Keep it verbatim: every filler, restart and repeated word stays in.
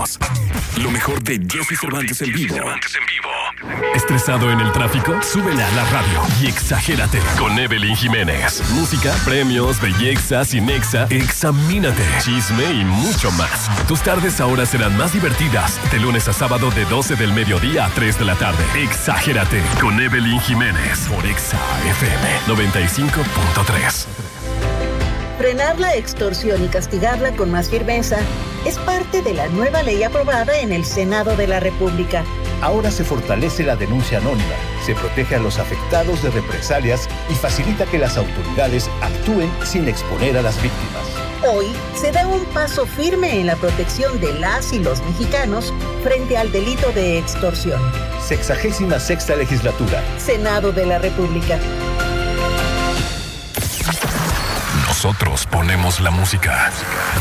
Lo mejor de Jesse Cervantes en vivo. ¿Estresado en el tráfico? Súbele a la radio y exagérate con Evelyn Jiménez. Música, premios, belleza, cinexa, examínate, chisme y mucho más. Tus tardes ahora serán más divertidas. De lunes a sábado de doce del mediodía a tres de la tarde. Exagérate con Evelyn Jiménez por Exa F M noventa y cinco punto tres. Frenar la extorsión y castigarla con más firmeza es parte de la nueva ley aprobada en el Senado de la República. Ahora se fortalece la denuncia anónima, se protege a los afectados de represalias y facilita que las autoridades actúen sin exponer a las víctimas. Hoy se da un paso firme en la protección de las y los mexicanos frente al delito de extorsión. Sexagésima sexta legislatura. Senado de la República. Nosotros ponemos la música.